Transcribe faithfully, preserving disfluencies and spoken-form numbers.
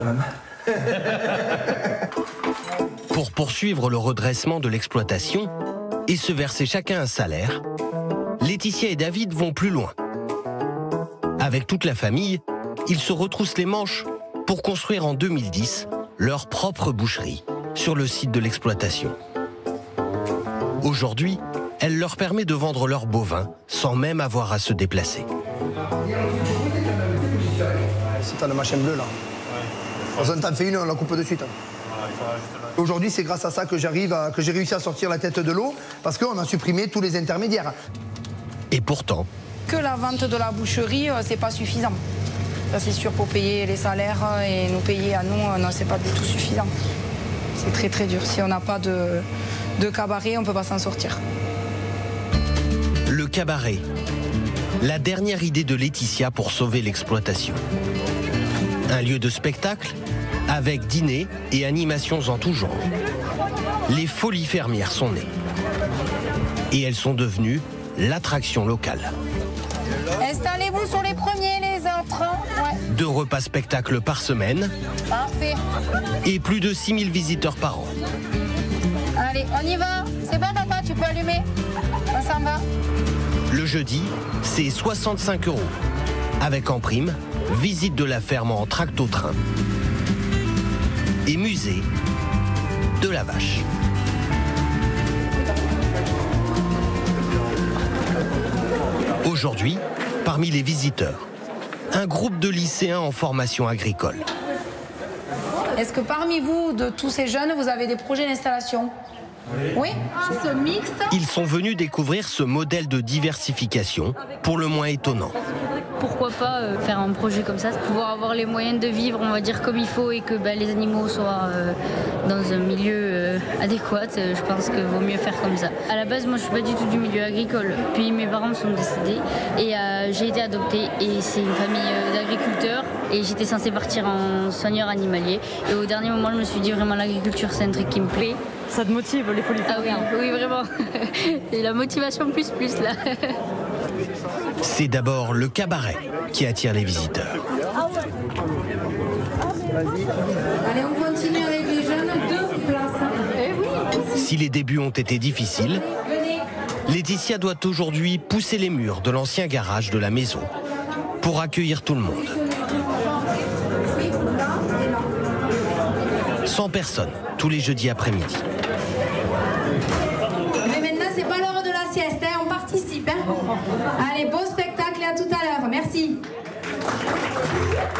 Pour poursuivre le redressement de l'exploitation et se verser chacun un salaire, Laetitia et David vont plus loin. Avec toute la famille, ils se retroussent les manches pour construire en deux mille dix leur propre boucherie sur le site de l'exploitation. Aujourd'hui, elle leur permet de vendre leurs bovins sans même avoir à se déplacer. Si t'as la machine bleue là, on t'en fait une, on la coupe de suite. Aujourd'hui, c'est grâce à ça que j'arrive, à, que j'ai réussi à sortir la tête de l'eau, parce qu'on a supprimé tous les intermédiaires. Et pourtant, que la vente de la boucherie, c'est pas suffisant. Ça, c'est sûr, pour payer les salaires et nous payer à nous, non, c'est pas du tout suffisant. C'est très très dur. Si on n'a pas de, de cabaret, on peut pas s'en sortir. Le cabaret, la dernière idée de Laetitia pour sauver l'exploitation. Un lieu de spectacle avec dîner et animations en tout genre. Les folies fermières sont nées. Et elles sont devenues l'attraction locale. Installez-vous sur les premiers, les autres. Ouais. Deux repas spectacles par semaine. Parfait. Et plus de six mille visiteurs par an. Allez, on y va. C'est bon, papa, tu peux allumer. On s'en va. Le jeudi, c'est soixante-cinq euros. Avec en prime, visite de la ferme en tracto-train. Et musée de la vache. Aujourd'hui, parmi les visiteurs, un groupe de lycéens en formation agricole. Est-ce que parmi vous, de tous ces jeunes, vous avez des projets d'installation ? Oui, ce mixte. Ils sont venus découvrir ce modèle de diversification, pour le moins étonnant. Pourquoi pas euh, faire un projet comme ça, pouvoir avoir les moyens de vivre, on va dire, comme il faut et que bah, les animaux soient euh, dans un milieu euh, adéquat. Euh, je pense qu'il vaut mieux faire comme ça. À la base, moi, je suis pas du tout du milieu agricole. Puis mes parents sont décédés et euh, j'ai été adoptée et c'est une famille euh, d'agriculteurs et j'étais censée partir en soigneur animalier. Et au dernier moment, je me suis dit vraiment l'agriculture, c'est un truc qui me plaît. Ça te motive, les folies fermières? Ah oui, oui, vraiment. C'est la motivation plus plus là. C'est d'abord le cabaret qui attire les visiteurs. Allez, on continue avec les jeunes. Deux places. Si les débuts ont été difficiles, Laetitia doit aujourd'hui pousser les murs de l'ancien garage de la maison pour accueillir tout le monde. cent personnes tous les jeudis après-midi. Mais maintenant, c'est pas l'heure de la sieste, hein, on participe. Hein. Allez, bon spectacle et à tout à l'heure. Merci.